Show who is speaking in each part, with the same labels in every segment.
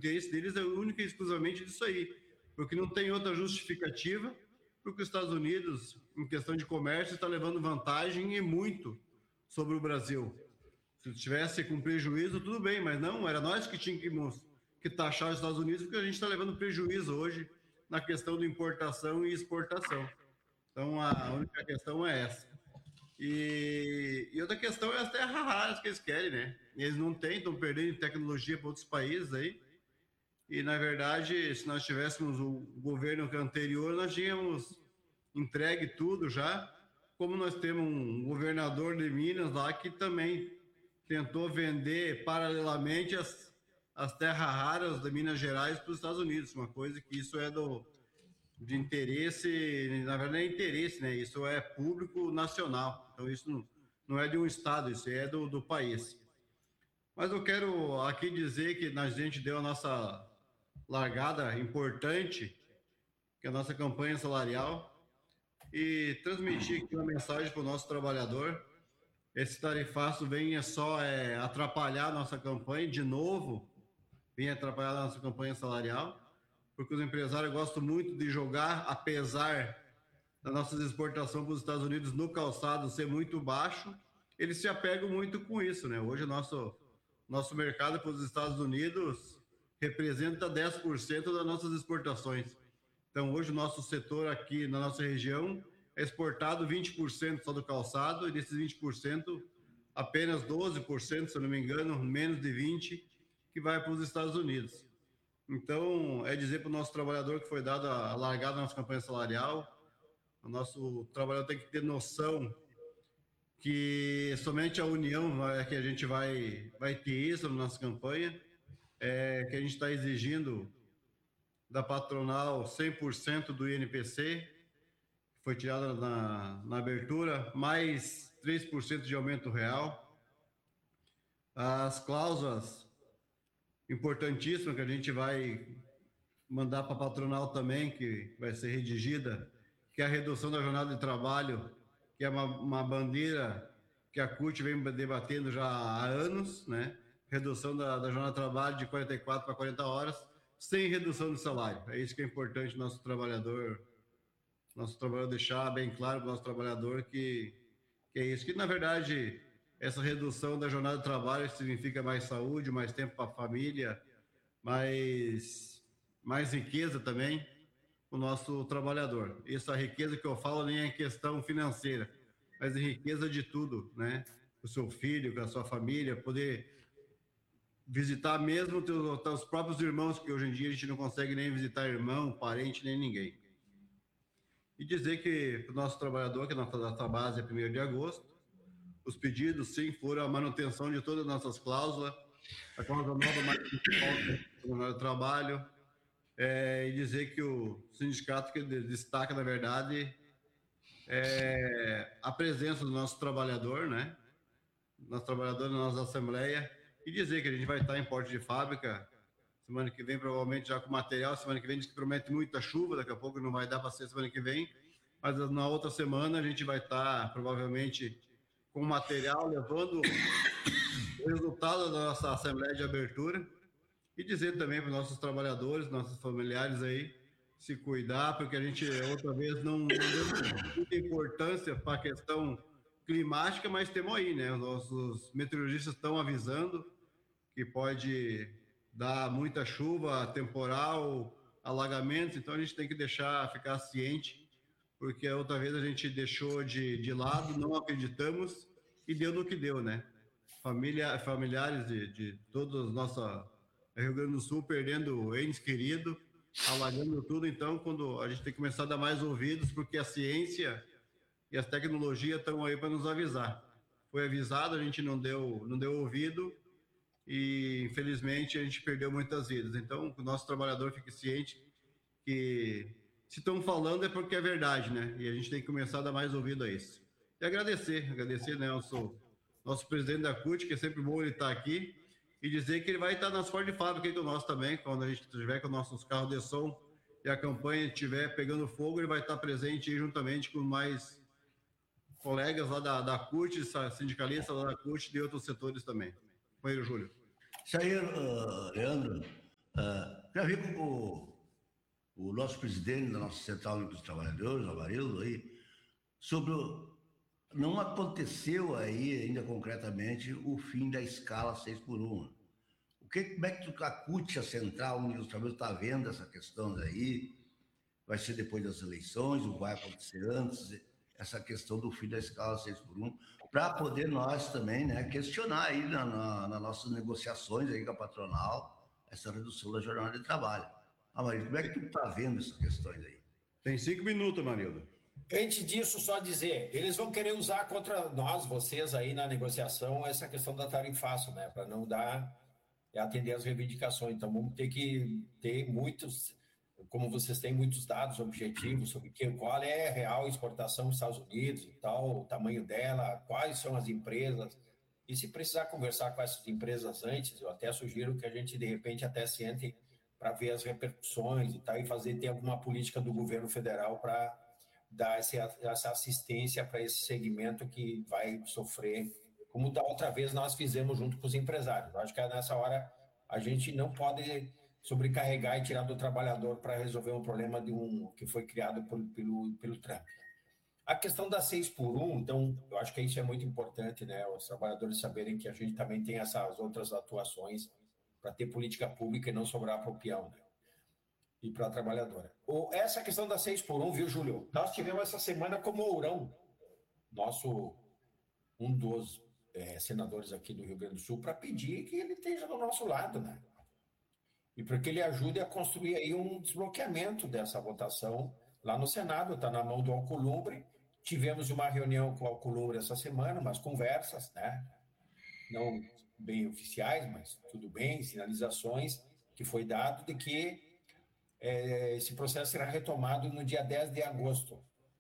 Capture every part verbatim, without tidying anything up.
Speaker 1: interesse deles é único e exclusivamente disso aí, porque não tem outra justificativa, porque os Estados Unidos, em questão de comércio, está levando vantagem e muito sobre o Brasil. Se tivesse com prejuízo, tudo bem, mas não, era nós que tínhamos que taxar os Estados Unidos, porque a gente está levando prejuízo hoje na questão de importação e exportação. Então, a única questão é essa. E, e outra questão é as terras raras que eles querem, né? Eles não têm, estão perdendo tecnologia para outros países aí. E, na verdade, se nós tivéssemos o governo anterior, nós tínhamos entregue tudo já, como nós temos um governador de Minas lá que também tentou vender paralelamente as, as terras raras de Minas Gerais para os Estados Unidos, uma coisa que isso é do, de interesse, na verdade não é interesse, né? Isso é público nacional, então isso não, não é de um estado, isso é do, do país. Mas eu quero aqui dizer que a gente deu a nossa largada importante, que é a nossa campanha salarial, e transmitir aqui uma mensagem para o nosso trabalhador. Esse tarifaço vem só é, atrapalhar a nossa campanha, de novo, vem atrapalhar a nossa campanha salarial, porque os empresários gostam muito de jogar, apesar da nossa exportação para os Estados Unidos no calçado ser muito baixo, eles se apegam muito com isso, né? Hoje o nosso, nosso mercado para os Estados Unidos representa dez por cento das nossas exportações. Então, hoje o nosso setor aqui na nossa região é exportado vinte por cento só do calçado, e desses vinte por cento, apenas doze por cento, se eu não me engano, menos de vinte por cento, que vai para os Estados Unidos. Então, é dizer para o nosso trabalhador que foi dada a largada na nossa campanha salarial, o nosso trabalhador tem que ter noção que somente a união é que a gente vai, vai ter isso na nossa campanha, é que a gente está exigindo da patronal cem por cento do I N P C, que foi tirada na, na abertura, mais três por cento de aumento real. As cláusulas importantíssimas que a gente vai mandar para a patronal também, que vai ser redigida, que é a redução da jornada de trabalho, que é uma, uma bandeira que a C U T vem debatendo já há anos, né? Redução da, da jornada de trabalho de quarenta e quatro para quarenta horas, sem redução de salário. É isso que é importante nosso trabalhador, nosso trabalhador deixar bem claro para o nosso trabalhador que, que é isso. Que, na verdade, essa redução da jornada de trabalho significa mais saúde, mais tempo para a família, mais, mais riqueza também para o nosso trabalhador. Essa riqueza que eu falo nem é questão financeira, mas é riqueza de tudo, né? O seu filho, com a sua família, poder visitar mesmo os teus próprios irmãos, que hoje em dia a gente não consegue nem visitar irmão, parente, nem ninguém. E dizer que para o nosso trabalhador, que a nossa data base é primeiro de agosto, os pedidos, sim, foram a manutenção de todas as nossas cláusulas, a cláusula nova mais principal do trabalho, é, e dizer que o sindicato que destaca, na verdade, é a presença do nosso trabalhador, né? Nosso trabalhador na nossa assembleia, e dizer que a gente vai estar em porte de fábrica semana que vem, provavelmente já com material. Semana que vem diz que promete muita chuva, daqui a pouco não vai dar para ser semana que vem, mas na outra semana a gente vai estar provavelmente com material, levando o resultado da nossa assembleia de abertura, e dizer também para os nossos trabalhadores, nossos familiares aí, se cuidar, porque a gente outra vez não, não deu muita importância para a questão climática, mas temos aí, né? Os nossos meteorologistas estão avisando que pode dar muita chuva, temporal, alagamentos, então a gente tem que deixar, ficar ciente, porque a outra vez a gente deixou de, de lado, não acreditamos e deu no que deu, né? Família, familiares de, de todos nossa Rio Grande do Sul perdendo entes queridos, alagando tudo. Então, quando a gente tem que começar a dar mais ouvidos, porque a ciência e as tecnologias estão aí para nos avisar. Foi avisado, a gente não deu, não deu ouvido e, infelizmente, a gente perdeu muitas vidas. Então, o nosso trabalhador fique ciente que se estão falando é porque é verdade, né? E a gente tem que começar a dar mais ouvido a isso. E agradecer, agradecer, né, nosso, nosso presidente da C U T, que é sempre bom ele estar aqui, e dizer que ele vai estar nas portas de fábrica aí do nosso também, quando a gente estiver com nossos carros de som e a campanha estiver pegando fogo, ele vai estar presente aí juntamente com mais colegas lá da, da C U T, sindicalistas lá da C U T e de outros setores também. Companheiro Júlio.
Speaker 2: Isso aí, uh, Leandro, uh, Já vi com o, o nosso presidente da nossa Central Única dos Trabalhadores, Amarildo, aí, sobre o, não aconteceu aí ainda concretamente o fim da escala seis por um. O que, como é que a C U T, a Central Única dos Trabalhadores, está vendo essa questão aí? Vai ser depois das eleições, ou vai acontecer antes, essa questão do fim da escala seis por um, para poder nós também, né, questionar aí na, na, nas nossas negociações aí com a patronal essa redução da jornada de trabalho. Amarildo, como é que tu está vendo essas questões aí?
Speaker 1: Tem cinco minutos, Amarildo.
Speaker 3: Antes disso, só dizer, eles vão querer usar contra nós, vocês aí na negociação, essa questão da tarifaço, né, para não dar, atender as reivindicações. Então, vamos ter que ter muitos, como vocês têm muitos dados objetivos sobre que, qual é a real exportação dos Estados Unidos e tal, o tamanho dela, quais são as empresas. E se precisar conversar com essas empresas antes, eu até sugiro que a gente, de repente, até sente para ver as repercussões e tal, e fazer, ter alguma política do governo federal para dar essa assistência para esse segmento que vai sofrer, como da outra vez nós fizemos junto com os empresários. Eu acho que nessa hora a gente não pode sobrecarregar e tirar do trabalhador para resolver um problema de um, que foi criado por, pelo, pelo Trump. A questão da seis por um, então, eu acho que isso é muito importante, né? Os trabalhadores saberem que a gente também tem essas outras atuações para ter política pública e não sobrar para o peão, né? E para a trabalhadora. O, essa questão da seis por um, viu, Júlio? Nós tivemos essa semana com o Mourão, nosso, um dos é, senadores aqui do Rio Grande do Sul, para pedir que ele esteja do nosso lado, né? E para que ele ajude a construir aí um desbloqueamento dessa votação lá no Senado, está na mão do Alcolumbre. Tivemos uma reunião com o Alcolumbre essa semana, umas conversas, né? Não bem oficiais, mas tudo bem, sinalizações que foi dado de que é, esse processo será retomado no dia dez de agosto.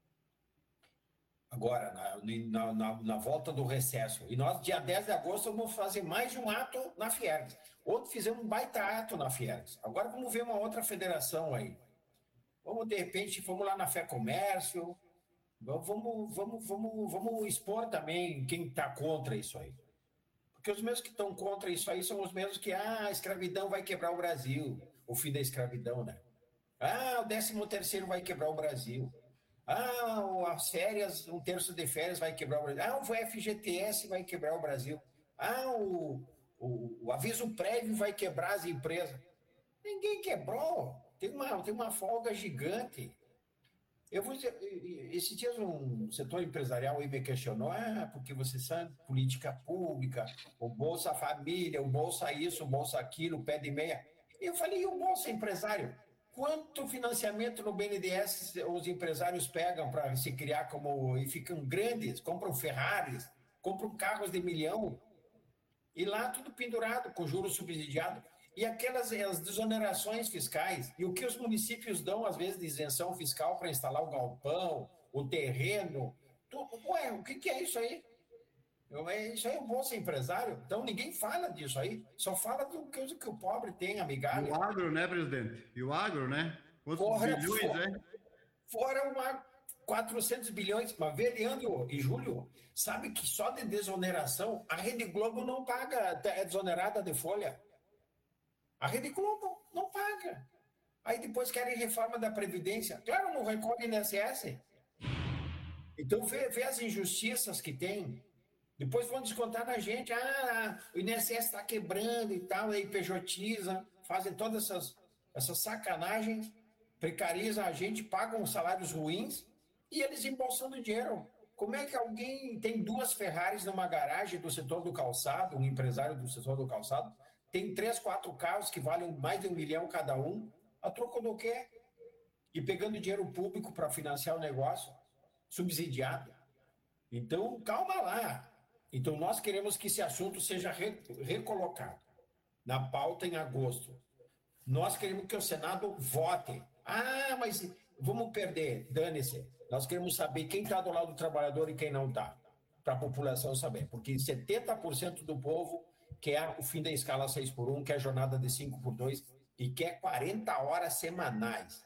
Speaker 3: Agora, na, na, na volta do recesso. E nós, dia dez de agosto, vamos fazer mais um ato na Fiergs. Ontem fizemos um baita ato na Fiergs. Agora vamos ver uma outra federação aí. Vamos, de repente, vamos lá na Fé Comércio. Vamos, vamos, vamos, vamos expor também quem está contra isso aí. Porque os mesmos que estão contra isso aí são os mesmos que, ah, a escravidão vai quebrar o Brasil. O fim da escravidão, né? Ah, o décimo terceiro vai quebrar o Brasil. Ah, as férias, um terço de férias vai quebrar o Brasil. Ah, o F G T S vai quebrar o Brasil. Ah, o, o, o aviso prévio vai quebrar as empresas. Ninguém quebrou. Tem uma, tem uma folga gigante. Eu vou dizer, esses dias um setor empresarial aí me questionou, ah, porque você sabe, política pública, o Bolsa Família, o Bolsa isso, o Bolsa aquilo, o pé de meia. Eu falei, e o Bolsa Empresário? Quanto financiamento no B N D E S os empresários pegam para se criar como... E ficam grandes, compram Ferraris, compram carros de milhão, e lá tudo pendurado, com juros subsidiados. E aquelas as desonerações fiscais, e o que os municípios dão, às vezes, de isenção fiscal para instalar o galpão, o terreno. Tudo. Ué, o que, que é isso aí? Isso aí é o Bolsa Empresário. Então, ninguém fala disso aí. Só fala do que, que o pobre tem, amigável.
Speaker 1: E o agro, né, presidente? E o agro, né? Quantos
Speaker 3: fora,
Speaker 1: bilhões,
Speaker 3: fora,
Speaker 1: né?
Speaker 3: Fora uma quatrocentos bilhões. Mas, Leandro e Júlio, sabe que só de desoneração, a Rede Globo não paga, é desonerada de folha. A Rede Globo não paga. Aí depois querem reforma da Previdência. Claro, não recolhe I N S S. Então, vê, vê as injustiças que tem. Depois vão descontar na gente, ah, o I N S S está quebrando e tal, aí pejotiza, fazem todas essas, essas sacanagens, precarizam a gente, pagam salários ruins e eles embolsando dinheiro. Como é que alguém tem duas Ferraris numa garagem do setor do calçado, um empresário do setor do calçado, tem três, quatro carros que valem mais de um milhão cada um, a troco do quê? E pegando dinheiro público para financiar o negócio, subsidiado. Então, calma lá. Então, nós queremos que esse assunto seja re- recolocado na pauta em agosto. Nós queremos que o Senado vote. Ah, mas vamos perder. Dane-se. Nós queremos saber quem está do lado do trabalhador e quem não está, para a população saber. Porque setenta por cento do povo quer o fim da escala seis por um, quer jornada de cinco por dois e quer quarenta horas semanais.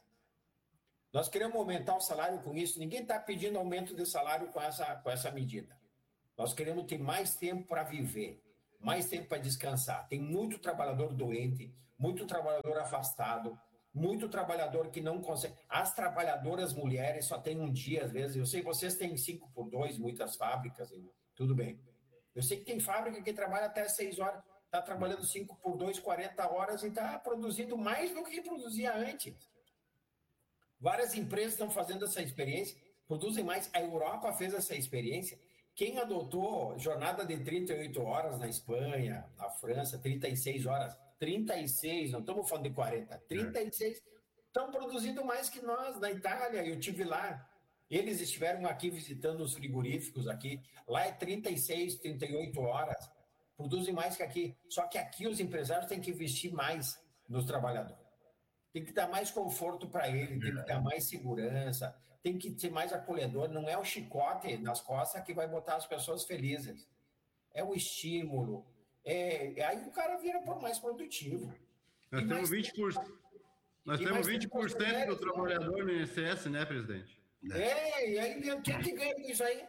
Speaker 3: Nós queremos aumentar o salário com isso. Ninguém está pedindo aumento de salário com essa, com essa medida. Nós queremos ter mais tempo para viver. mais tempo para descansar. Tem muito trabalhador doente, muito trabalhador afastado, muito trabalhador que não consegue. As trabalhadoras mulheres só têm um dia, às vezes. Eu sei que vocês têm cinco por dois, muitas fábricas, tudo bem. Eu sei que tem fábrica que trabalha até seis horas, está trabalhando cinco por dois, quarenta horas e está produzindo mais do que produzia antes. Várias empresas estão fazendo essa experiência, produzem mais. A Europa fez essa experiência. Quem adotou jornada de trinta e oito horas na Espanha, na França, trinta e seis horas, trinta e seis, não estamos falando de quarenta, trinta e seis, estão produzindo mais que nós na Itália. Eu estive lá. Eles estiveram aqui visitando os frigoríficos aqui. Lá é trinta e seis, trinta e oito horas. Produzem mais que aqui. Só que aqui os empresários têm que investir mais nos trabalhadores. Tem que dar mais conforto para ele, tem que dar mais segurança, tem que ser mais acolhedor. Não é o chicote nas costas que vai botar as pessoas felizes. É o estímulo. É, aí o cara vira mais produtivo.
Speaker 1: Nós temos vinte por cento, nós temos vinte por cento do trabalhador no I N S S, né, presidente?
Speaker 3: É, e aí quem que ganha com isso aí?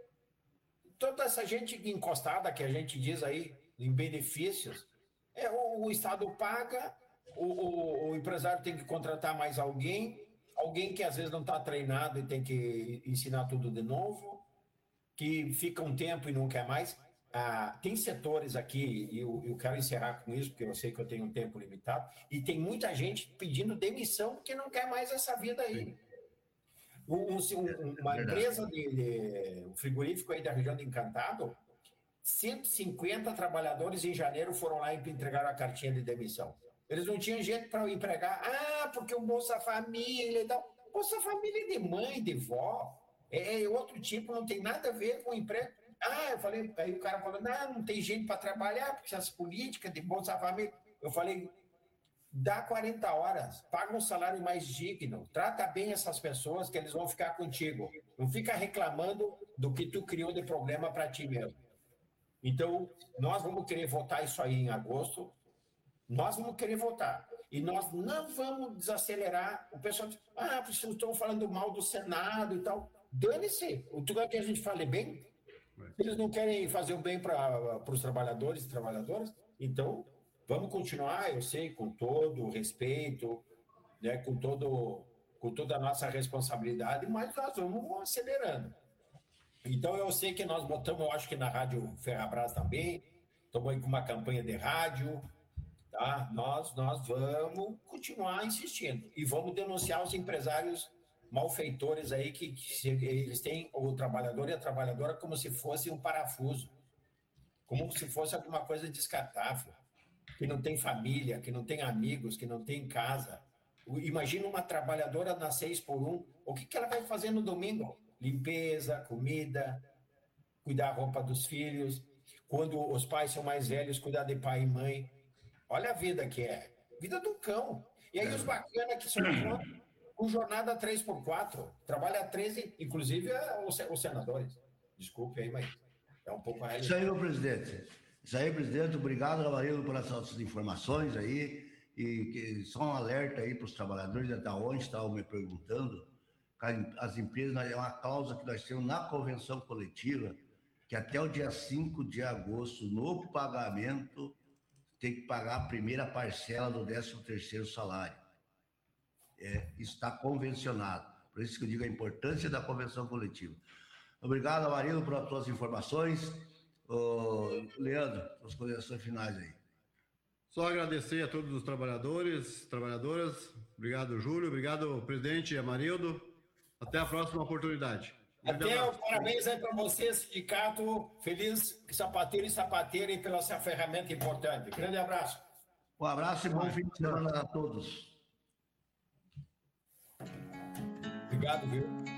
Speaker 3: Toda essa gente encostada que a gente diz aí, em benefícios, é, o, o Estado paga, o, o, o empresário tem que contratar mais alguém, alguém que às vezes não está treinado e tem que ensinar tudo de novo, que fica um tempo e não quer mais. Ah, tem setores aqui, e eu, eu quero encerrar com isso, porque eu sei que eu tenho um tempo limitado, e tem muita gente pedindo demissão porque não quer mais essa vida aí. Um, um, uma empresa de, de um frigorífico aí da região de Encantado, cento e cinquenta trabalhadores em janeiro foram lá e entregaram a cartinha de demissão. Eles não tinham gente para empregar. Ah, porque o Bolsa Família e tal. Bolsa Família de mãe, de vó. É outro tipo, não tem nada a ver com o emprego. Ah, eu falei, aí o cara falou, não, não tem gente para trabalhar, porque essas políticas de Bolsa Família. Eu falei, dá quarenta horas, paga um salário mais digno, trata bem essas pessoas que eles vão ficar contigo. Não fica reclamando do que tu criou de problema para ti mesmo. Então, nós vamos querer votar isso aí em agosto, nós vamos querer votar. E nós não vamos desacelerar. O pessoal diz, ah, vocês estão falando mal do Senado e tal. Dane-se. Tu quer que a gente fale bem? Eles não querem fazer o bem para os trabalhadores e trabalhadoras? Então, vamos continuar, eu sei, com todo o respeito, né, com, todo, com toda a nossa responsabilidade, mas nós vamos acelerando. Então, eu sei que nós botamos, eu acho que na Rádio Ferrabras também, estamos aí com uma campanha de rádio, tá? Nós, nós vamos continuar insistindo e vamos denunciar os empresários malfeitores aí que, que eles têm o trabalhador e a trabalhadora como se fosse um parafuso, como se fosse alguma coisa descartável, que não tem família, que não tem amigos, que não tem casa. Imagina uma trabalhadora na seis por um, o que, que ela vai fazer no domingo? Limpeza, comida, cuidar da roupa dos filhos, quando os pais são mais velhos, cuidar de pai e mãe. Olha a vida que é, vida do cão. E aí os bacanas que são com jornada três por quatro, trabalha treze, inclusive os senadores. Desculpe aí, mas é um pouco a realidade.
Speaker 2: Isso aí, meu presidente. Isso aí, presidente. Obrigado, Gabarilo, por essas informações aí. E que, só um alerta aí para os trabalhadores, até onde estavam me perguntando. As empresas, é uma causa que nós temos na convenção coletiva, que até o dia cinco de agosto, no pagamento, tem que pagar a primeira parcela do décimo terceiro salário. É, está convencionado. Por isso que eu digo a importância da convenção coletiva. Obrigado, Amarilo, por as suas informações. Ô, Leandro, as considerações finais aí.
Speaker 1: Só agradecer a todos os trabalhadores, trabalhadoras. Obrigado, Júlio. Obrigado, presidente Amarildo. Até a próxima oportunidade.
Speaker 3: Até o parabéns aí para você, sindicato. Feliz sapateiro e sapateira e pela essa ferramenta importante. Grande abraço.
Speaker 2: Um abraço e bom fim de semana a todos.
Speaker 3: Obrigado, viu?